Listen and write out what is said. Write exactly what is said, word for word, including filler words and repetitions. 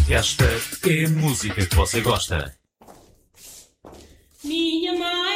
Esta é a música que você gosta. Minha mãe